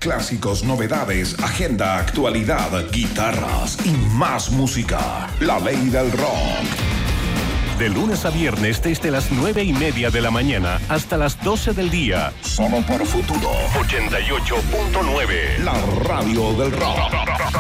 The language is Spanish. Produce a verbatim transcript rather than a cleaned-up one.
Clásicos, novedades, agenda, actualidad, guitarras y más música. La ley del rock. De lunes a viernes desde las nueve y media de la mañana hasta las doce del día. Solo por Futuro ochenta y ocho punto nueve. La radio del rock.